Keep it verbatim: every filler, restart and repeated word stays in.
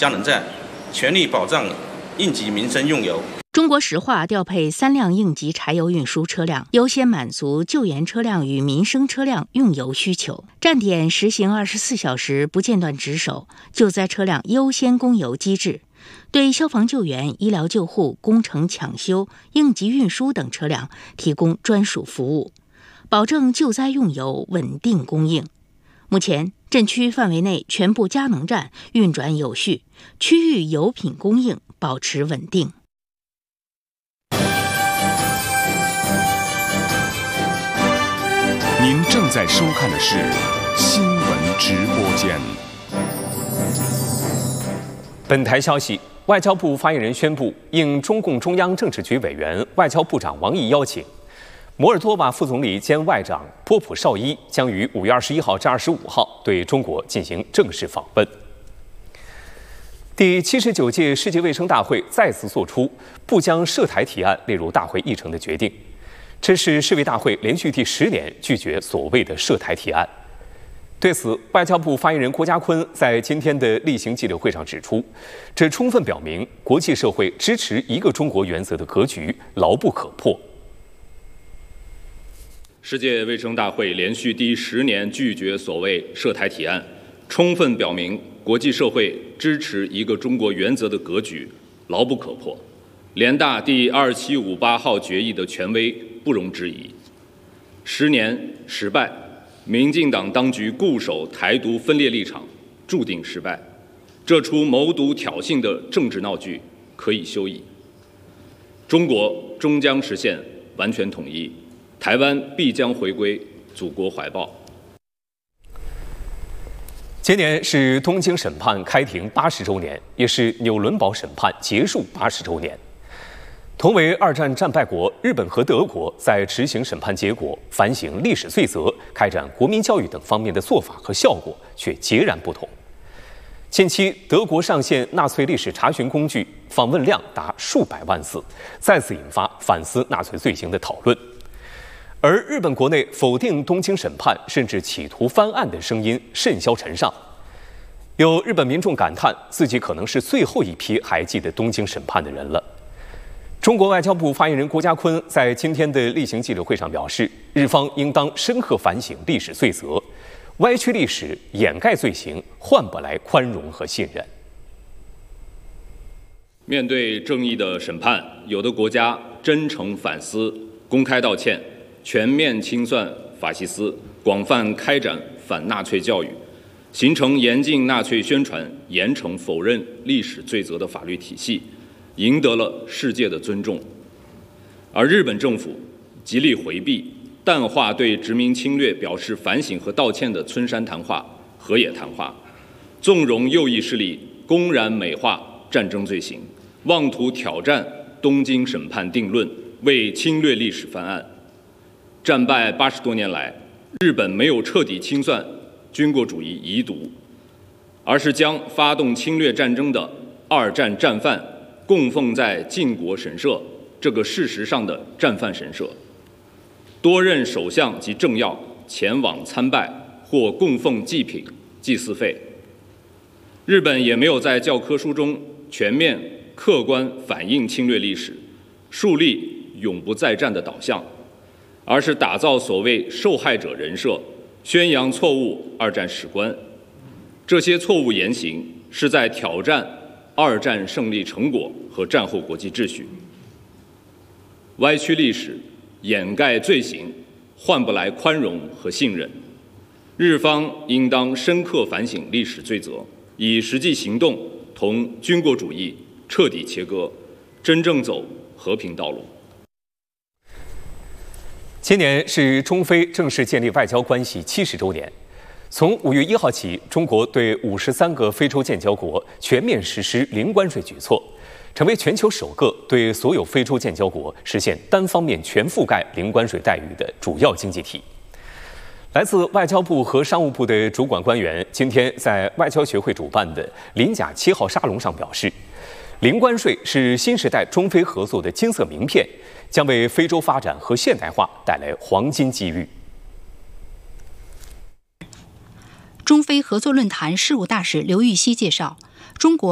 佳能站，全力保障应急民生用油。 中国石化调配三辆应急柴油运输车辆，优先满足救援车辆与民生车辆用油需求。站点实行二十四小时不间断值守，救灾车辆优先供油机制。对消防救援、医疗救护、工程抢修、应急运输等车辆提供专属服务，保证救灾用油稳定供应。目前，镇区范围内全部佳能站运转有序，区域油品供应保持稳定。 您正在收看的是新闻直播间。 本台消息，外交部发言人宣布，应中共中央政治局委员、外交部长王毅邀请，摩尔多瓦副总理兼外长波普绍伊将于五月二十一号至二十五号对中国进行正式访问。第七十九届世界卫生大会再次作出不将涉台提案列入大会议程的决定。这是世卫大会连续第十年拒绝所谓的涉台提案。对此，外交部发言人郭家坤在今天的例行记者会上指出，这充分表明国际社会支持一个中国原则的格局牢不可破。 世界卫生大会连续第十年拒绝所谓涉台提案，充分表明国际社会支持一个中国原则的格局牢不可破。联大第二七五八号决议的权威不容置疑。十年失败，民进党当局固守台独分裂立场，注定失败。这出谋独挑衅的政治闹剧可以休矣。中国终将实现完全统一，台湾必将回归祖国怀抱。 今年是东京审判开庭八十周年，也是纽伦堡审判结束八十周年。同为二战战败国，日本和德国在执行审判结果、反省历史罪责、开展国民教育等方面的做法和效果却截然不同。近期，德国上线纳粹历史查询工具，访问量达数百万次，再次引发反思纳粹罪行的讨论。而日本国内否定东京审判，甚至企图翻案的声音甚嚣尘上。有日本民众感叹，自己可能是最后一批还记得东京审判的人了。中国外交部发言人郭家坤在今天的例行记者会上表示，日方应当深刻反省历史罪责，歪曲历史、掩盖罪行，换不来宽容和信任。 面对正义的审判，有的国家真诚反思、公开道歉、全面清算法西斯，广泛开展反纳粹教育，形成严禁纳粹宣传、严惩否认历史罪责的法律体系，赢得了世界的尊重。而日本政府极力回避、淡化对殖民侵略表示反省和道歉的村山谈话、河野谈话，纵容右翼势力公然美化战争罪行，妄图挑战东京审判定论，为侵略历史翻案。战败八十多年来，日本没有彻底清算军国主义遗毒，而是将发动侵略战争的二战战犯供奉在靖国神社这个事实上的战犯神社，多任首相及政要前往参拜或供奉祭品、祭祀费。日本也没有在教科书中全面客观反映侵略历史，树立永不再战的导向，而是打造所谓受害者人设，宣扬错误二战史观。这些错误言行是在挑战二战胜利成果和战后国际秩序，歪曲历史、掩盖罪行，换不来宽容和信任。日方应当深刻反省历史罪责，以实际行动同军国主义彻底切割，真正走和平道路。 今年是中非正式建立外交关系七十周年。从五月一号起，中国对五十三个非洲建交国全面实施零关税举措，成为全球首个对所有非洲建交国实现单方面全覆盖零关税待遇的主要经济体。来自外交部和商务部的主管官员今天在外交协会主办的临甲七号沙龙上表示，零关税是新时代中非合作的金色名片，将为非洲发展和现代化带来黄金机遇。 中非合作论坛事务大使刘玉溪介绍，中国